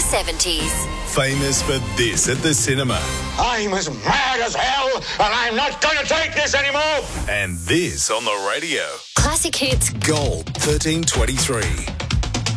70s. Famous for this at the cinema. I'm as mad as hell, and I'm not going to take this anymore. And this on the radio. Classic hits. Gold 1323.